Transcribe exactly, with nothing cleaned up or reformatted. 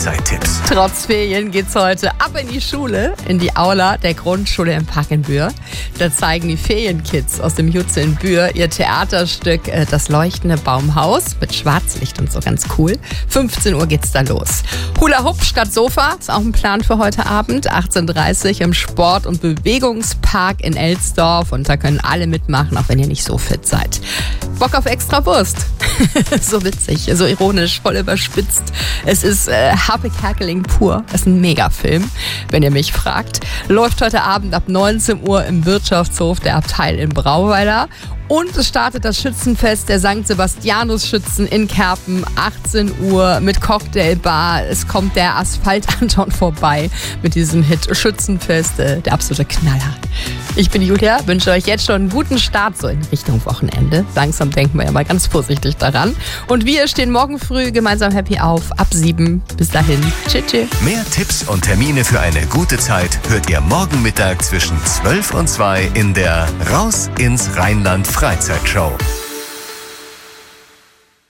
Freizeittipps. Trotz Ferien geht's heute ab in die Schule, in die Aula der Grundschule im Park in Bühr. Da zeigen die Ferienkids aus dem Jutze in Bühr ihr Theaterstück äh, Das leuchtende Baumhaus mit Schwarzlicht und so, ganz cool. fünfzehn Uhr geht's da los. Hula Hoop statt Sofa ist auch ein Plan für heute Abend. achtzehn Uhr dreißig im Sport- und Bewegungspark in Elsdorf. Und da können alle mitmachen, auch wenn ihr nicht so fit seid. Bock auf extra Wurst? So witzig, so ironisch, voll überspitzt. Es ist äh, Happy Kerkeling pur. Es ist ein Megafilm, wenn ihr mich fragt. Läuft heute Abend ab neunzehn Uhr im Wirtschaftshof der Abteil in Brauweiler. Und es startet das Schützenfest der Sankt Sebastianus-Schützen in Kerpen, achtzehn Uhr mit Cocktailbar. Es kommt der Asphalt-Anton vorbei mit diesem Hit Schützenfest, äh, der absolute Knaller. Ich bin Julia, wünsche euch jetzt schon einen guten Start so in Richtung Wochenende. Langsam denken wir ja mal ganz vorsichtig daran. Und wir stehen morgen früh gemeinsam happy auf, ab sieben. Bis dahin, tschüss. Tschüss. Mehr Tipps und Termine für eine gute Zeit hört ihr morgen Mittag zwischen zwölf und zwei in der Raus ins Rheinland Freizeitshow.